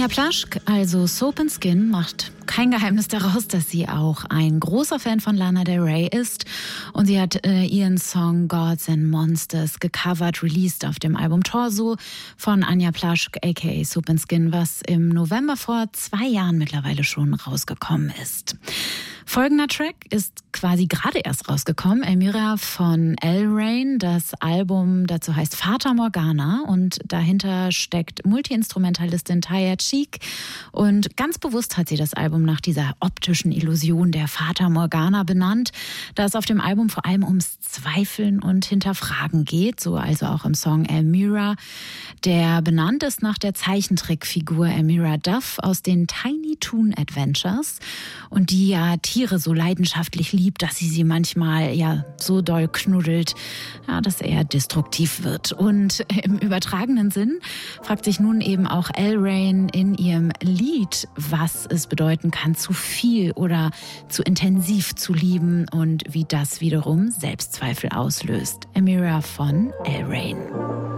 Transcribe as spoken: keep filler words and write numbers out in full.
Anja Plaschk, also Soap and Skin, macht kein Geheimnis daraus, dass sie auch ein großer Fan von Lana Del Rey ist. Und sie hat äh, ihren Song Gods and Monsters gecovert, released auf dem Album Torso von Anja Plaschk, aka Soap and Skin, was im November vor zwei Jahren mittlerweile schon rausgekommen ist. Folgender Track ist quasi gerade erst rausgekommen, Elmira von L-Rain. Das Album dazu heißt Fata Morgana und dahinter steckt Multiinstrumentalistin Taya Cheek. Und ganz bewusst hat sie das Album nach dieser optischen Illusion der Fata Morgana benannt, da es auf dem Album vor allem ums Zweifeln und Hinterfragen geht, so also auch im Song Elmira, der benannt ist nach der Zeichentrickfigur Elmira Duff aus den Tiny Toon Adventures und die ja Tiere so leidenschaftlich liebt, dass sie sie manchmal ja so doll knuddelt, ja, dass er destruktiv wird. Und im übertragenen Sinn fragt sich nun eben auch L-Rain in ihrem Lied, was es bedeuten kann, zu viel oder zu intensiv zu lieben und wie das wiederum Selbstzweifel auslöst. Elmira von L-Rain.